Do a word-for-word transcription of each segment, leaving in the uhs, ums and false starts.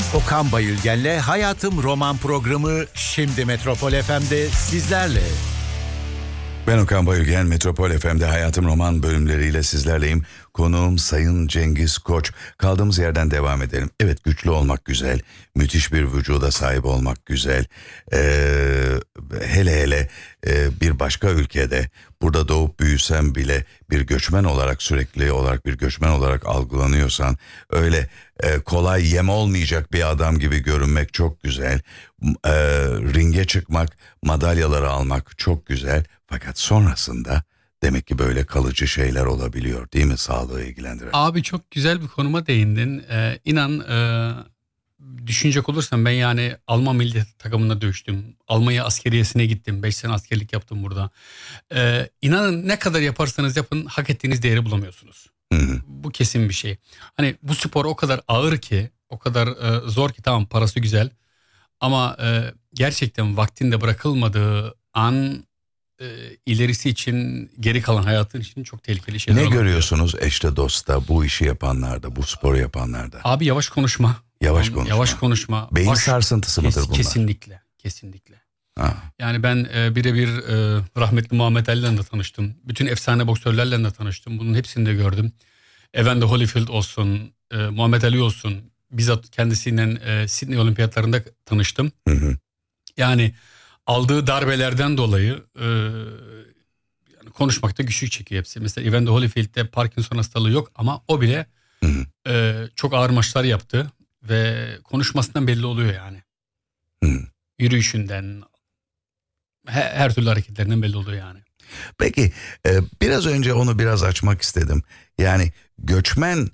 Okan Bayülgen'le Hayatım Roman programı şimdi Metropol F M'de sizlerle. Ben Okan Bayülgen, Metropol F M'de Hayatım Roman bölümleriyle sizlerleyim. Konuğum Sayın Cengiz Koç. Kaldığımız yerden devam edelim. Evet, güçlü olmak güzel, müthiş bir vücuda sahip olmak güzel. Ee, hele hele e, bir başka ülkede, burada doğup büyüsen bile bir göçmen olarak, sürekli olarak bir göçmen olarak algılanıyorsan, öyle e, kolay yem olmayacak bir adam gibi görünmek çok güzel. E, ringe çıkmak, madalyaları almak çok güzel. Fakat sonrasında demek ki böyle kalıcı şeyler olabiliyor, değil mi, sağlığı ilgilendiren? Abi çok güzel bir konuma değindin. Ee, inan e, düşünecek olursan ben yani Alman milli takımında dövüştüm. Almanya askeriyesine gittim. beş sene askerlik yaptım burada. Ee, inanın ne kadar yaparsanız yapın hak ettiğiniz değeri bulamıyorsunuz. Hı-hı. Bu kesin bir şey. Hani bu spor o kadar ağır ki, o kadar e, zor ki, tamam parası güzel. Ama e, gerçekten vaktinde bırakılmadığı an e, ilerisi için, geri kalan hayatın için çok tehlikeli şeyler. Ne olabiliyor. görüyorsunuz eşte dostta, bu işi yapanlarda, bu sporu yapanlarda? Abi yavaş konuşma. Yavaş konuşma. Yavaş konuşma. Beyin Baş, sarsıntısı mıdır kes, bunlar? Kesinlikle. Kesinlikle. Ha. Yani ben e, birebir e, rahmetli Muhammed Ali'yle de tanıştım. Bütün efsane boksörlerle de tanıştım. Bunun hepsini de gördüm. Evander Holyfield olsun, e, Muhammed Ali olsun. Bizzat kendisiyle e, Sydney Olimpiyatlarında tanıştım. Hı hı. Yani aldığı darbelerden dolayı e, yani konuşmakta güçlük çekiyor hepsi. Mesela Evander Holyfield'de Parkinson hastalığı yok ama o bile hı hı. E, çok ağır maçlar yaptı ve konuşmasından belli oluyor yani. Hı. Yürüyüşünden, her, her türlü hareketlerinden belli oluyor yani. Peki e, biraz önce onu biraz açmak istedim. Yani göçmen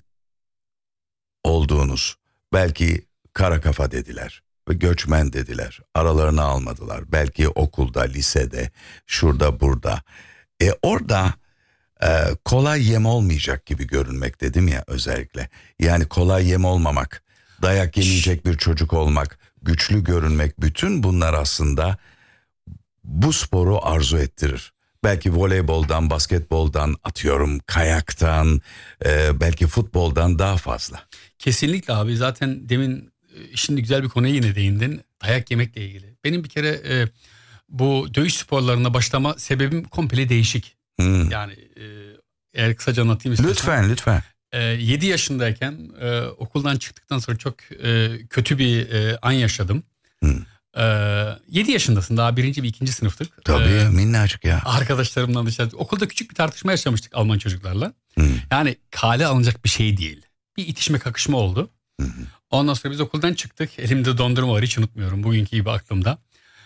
olduğunuz, belki kara kafa dediler ve göçmen dediler. Aralarına almadılar. Belki okulda, lisede, şurada burada. E orada e, kolay yem olmayacak gibi görünmek dedim ya özellikle. Yani kolay yem olmamak, dayak yemeyecek bir çocuk olmak, güçlü görünmek, bütün bunlar aslında bu sporu arzu ettirir. Belki voleyboldan, basketboldan, atıyorum kayaktan, e, belki futboldan daha fazla. Kesinlikle abi, zaten demin şimdi güzel bir konuya yine değindin. Dayak yemekle ilgili. Benim bir kere e, bu dövüş sporlarına başlama sebebim komple değişik. Hmm. Yani e, eğer kısaca anlatayım istiyorsan. Lütfen lütfen. E, yedi yaşındayken e, okuldan çıktıktan sonra çok e, kötü bir e, an yaşadım. Hmm. yedi yaşındasın, daha birinci ve ikinci sınıftık. Tabii ee, minnacık ya. Arkadaşlarımla dışarı okulda küçük bir tartışma yaşamıştık Alman çocuklarla. Hmm. Yani kale alınacak bir şey değil. Bir itişme kakışma oldu. Hmm. Ondan sonra biz okuldan çıktık. Elimde dondurma var, hiç unutmuyorum. Bugünkü gibi aklımda.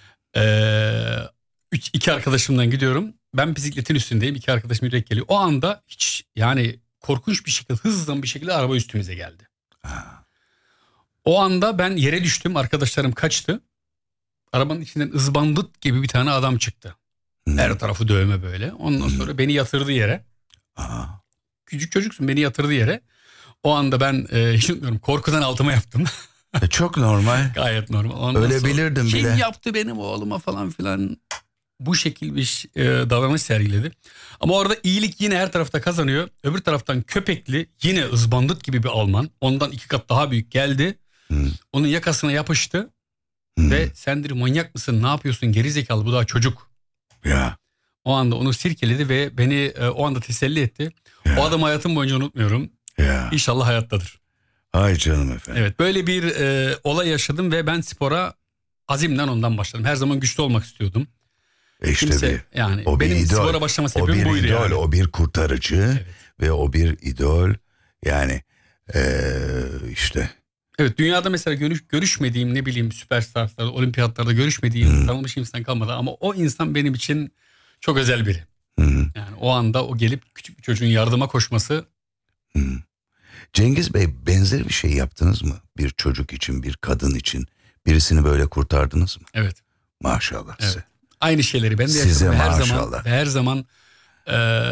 Ee, üç, iki arkadaşımdan gidiyorum. Ben bisikletin üstündeyim. İki arkadaşım yürek geliyor. O anda hiç yani korkunç bir şekilde, hızlı bir şekilde araba üstümüze geldi. Ha. O anda ben yere düştüm. Arkadaşlarım kaçtı. Arabanın içinden ızbandut gibi bir tane adam çıktı. Hmm. Her tarafı dövme böyle. Ondan sonra hmm. beni yatırdı yere. Aa. Küçük çocuksun, beni yatırdı yere. O anda ben e, hiç unutmuyorum, korkudan altıma yaptım. E çok normal. Gayet normal. Ondan öyle bilirdim kim bile. Kim yaptı benim oğluma falan filan. Bu şekil bir e, davranış sergiledi. Ama orada iyilik yine her tarafta kazanıyor. Öbür taraftan köpekli, yine ızbandut gibi bir Alman. Ondan iki kat daha büyük geldi. Hmm. Onun yakasına yapıştı. Hmm. Ve sen dedi, manyak mısın, ne yapıyorsun, gerizekalı, bu daha çocuk. Ya. O anda onu sirkeledi ve beni e, o anda teselli etti. Ya. O adamı hayatım boyunca unutmuyorum. Ya. İnşallah hayattadır. Ay canım efendim. Evet, böyle bir e, olay yaşadım ve ben spora azimden ondan başladım. Her zaman güçlü olmak istiyordum. E işte Kimse, bir, yani o benim bir idol, spora başlama sebebim buydu idol, yani. O bir kurtarıcı, evet. Ve o bir idol yani ee, işte. Evet, dünyada mesela görüş, görüşmediğim ne bileyim süperstarlarda, olimpiyatlarda görüşmediğim hmm. tanımış insan kalmadı. Ama o insan benim için çok özel biri. Hmm. Yani o anda o gelip küçük bir çocuğun yardıma koşması. Hmm. Cengiz Bey, benzer bir şey yaptınız mı? Bir çocuk için, bir kadın için birisini böyle kurtardınız mı? Evet. Maşallah evet. size. Aynı şeyleri ben de size yaşadım. Her maşallah. zaman, her zaman e,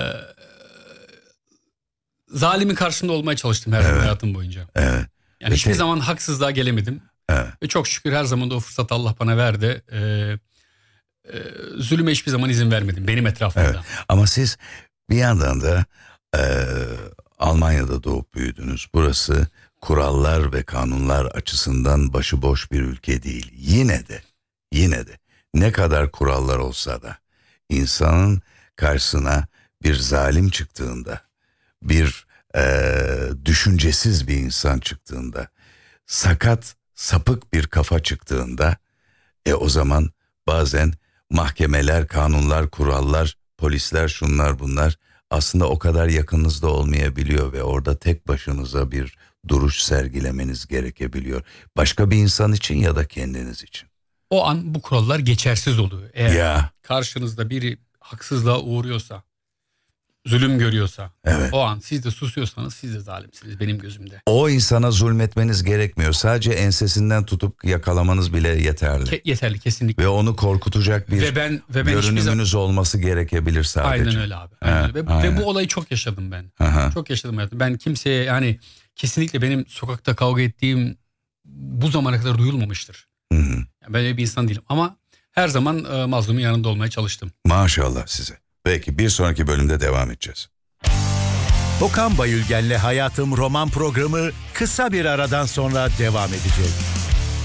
zalimin karşısında olmaya çalıştım her evet. zaman hayatım boyunca. Evet. Yani hiçbir te- zaman haksızlığa gelemedim. Evet. Ve çok şükür her zaman da o fırsatı Allah bana verdi. Ee, e, zulüme hiçbir zaman izin vermedim benim etrafımda. Evet. Ama siz bir yandan da e, Almanya'da doğup büyüdünüz. Burası kurallar ve kanunlar açısından başıboş bir ülke değil. Yine de, yine de ne kadar kurallar olsa da insanın karşısına bir zalim çıktığında, bir e, düşüncesiz bir insan çıktığında, sakat, sapık bir kafa çıktığında, e o zaman bazen mahkemeler, kanunlar, kurallar, polisler, şunlar bunlar aslında o kadar yakınınızda olmayabiliyor ve orada tek başınıza bir duruş sergilemeniz gerekebiliyor. Başka bir insan için ya da kendiniz için. O an bu kurallar geçersiz oluyor. Eğer Ya. karşınızda biri haksızlığa uğruyorsa, zulüm görüyorsa, Evet. o an siz de susuyorsanız siz de zalimsiniz benim gözümde. O insana zulmetmeniz gerekmiyor. Sadece ensesinden tutup yakalamanız bile yeterli. Ke- yeterli kesinlikle. Ve onu korkutacak bir Ve ben ve ben hiçbir zaman görünümünüz olması gerekebilir sadece. aynen öyle abi. Aynen Ha, öyle. Ve, aynen. ve bu olayı çok yaşadım ben. Aha. Çok yaşadım hayatım. Ben kimseye yani kesinlikle benim sokakta kavga ettiğim bu zamana kadar duyulmamıştır. Hı hı. Yani ben öyle bir insan değilim ama her zaman e, mazlumun yanında olmaya çalıştım. Maşallah size. Peki bir sonraki bölümde devam edeceğiz. Okan Bayülgen'le Hayatım roman programı kısa bir aradan sonra devam edecek.